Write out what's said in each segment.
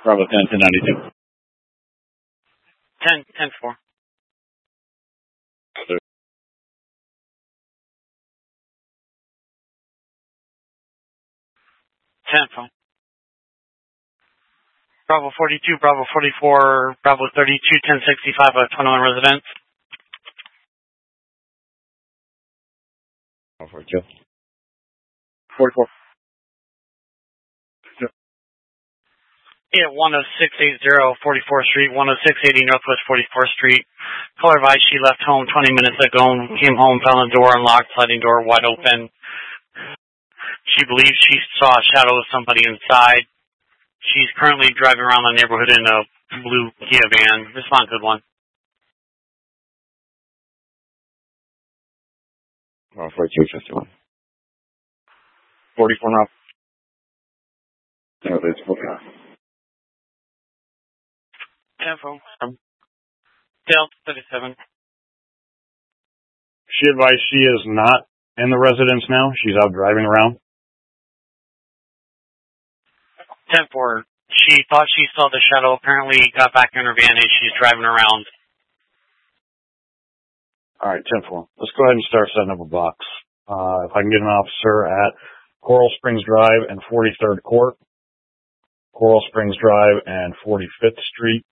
Bravo 10, 1092. 10-4. 10-4. Bravo 42, Bravo 44, Bravo 32, 1065 of 21 residents. 42. 44. Yeah, 10680 44th Street, 10680 Northwest 44th Street. Caller advised she left home 20 minutes ago, came home, found the door unlocked, sliding door wide open. She believes she saw a shadow of somebody inside. She's currently driving around the neighborhood in a blue Kia van. Respond to one. 42, 51. 44 now. No, it's 45. 10-4. Delta 37. She advised she is not in the residence now. She's out driving around. 10-4. She thought she saw the shadow. Apparently got back in her van and she's driving around. All right, 10-4. Let's go ahead and start setting up a box. If I can get an officer at Coral Springs Drive and 43rd Court, Coral Springs Drive and 45th Street.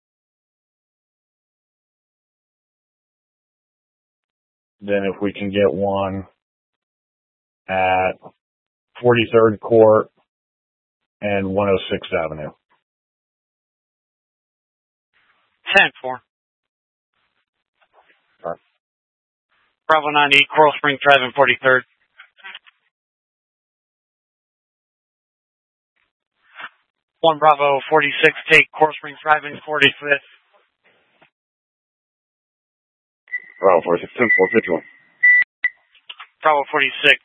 Then if we can get one at 43rd Court and 106th Avenue. 10-4. Bravo 90, Coral Springs Drive and 43rd. One Bravo 46, take Coral Springs Drive and 45th. Bravo 46, 10-4, 51. Bravo 46.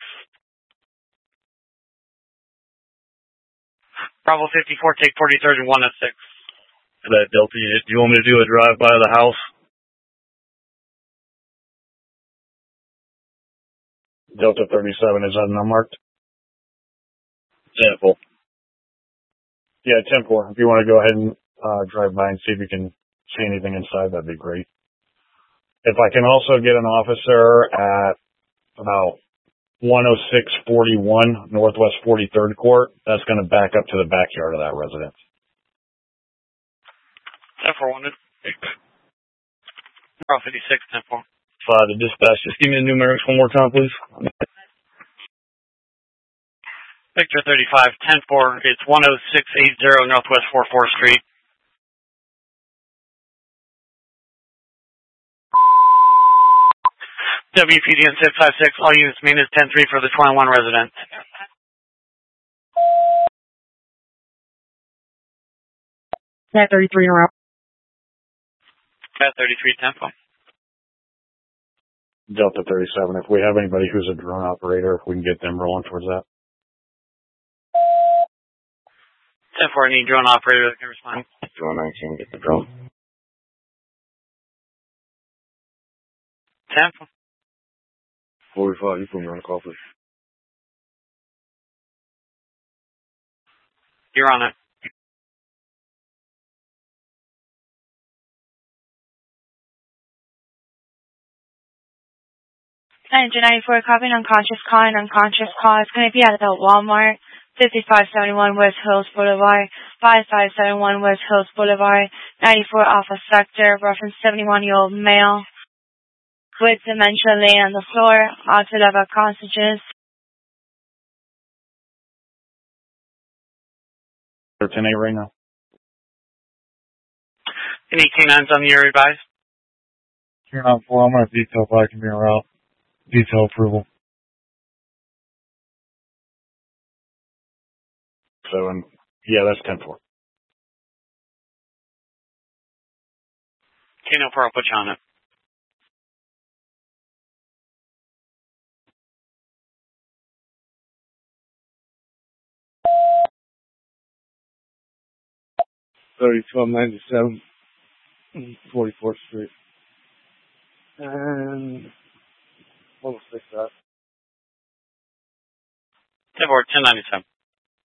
Bravo 54, take 43rd and 106. That Delta unit, do you want me to do a drive by the house? Delta 37, is that unmarked? 10-4. Yeah, 10-4. If you want to go ahead and drive by and see if you can see anything inside, that'd be great. If I can also get an officer at about 10641 Northwest 43rd Court, that's going to back up to the backyard of that residence. 10-4 wanted. Bravo 56, 10-4. The dispatch, just give me the numerics one more time, please. Victor 35, 10-4. It's 10680 Northwest 44th Street. WPDN 656, all units maintenance 10-3 for the 21 resident. Cat 33 around. Cat 33, 10-4. Delta 37, if we have anybody who's a drone operator, if we can get them rolling towards that. 10-4, I need drone operator that can respond. Drone 19, get the drone. 10-4. 45, you put me on the call, please. You're on it. Engine 94, copy an unconscious call. An unconscious call is going to be at the Walmart, 5571 West Hills Boulevard, 5571 West Hills Boulevard, 94 Alpha Sector, reference 71-year-old male with dementia laying on the floor, outside of our hostages. They're 10-8 right now. Any canines on the area advised? Turn on 4, I'm going to detail if I can be around. Detail approval. 7. Yeah, that's 10-4. Okay, no problem. I'll put you on it. $32.97, 44th Street. And 106 that. 10-4, 1097.